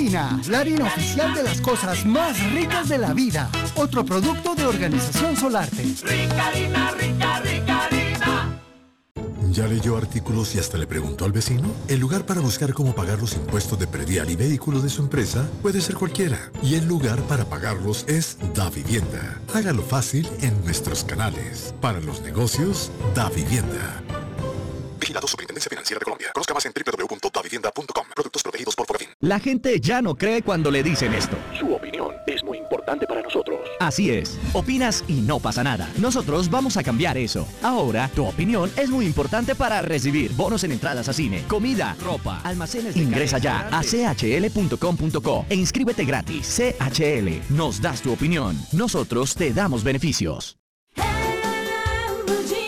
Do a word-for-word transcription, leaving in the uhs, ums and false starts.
Harina, la harina oficial de las cosas más ricas de la vida. Otro producto de Organización Solarte. Rica harina, rica, rica harina. ¿Ya leyó artículos y hasta le preguntó al vecino? El lugar para buscar cómo pagar los impuestos de predial y vehículo de su empresa puede ser cualquiera. Y el lugar para pagarlos es DaVivienda. Hágalo fácil en nuestros canales. Para los negocios, DaVivienda. Vigilado Superintendencia Financiera de Colombia. Conozca más en doble u doble u doble u punto davivienda punto com. Productos protegidos por Fogafín. La gente ya no cree cuando le dicen esto. Su opinión es muy importante para nosotros. Así es. Opinas y no pasa nada. Nosotros vamos a cambiar eso. Ahora, tu opinión es muy importante para recibir bonos en entradas a cine, comida, ropa, almacenes de Ingresa ya a c h l punto com punto co e inscríbete gratis. C H L. Nos das tu opinión. Nosotros te damos beneficios. L M G.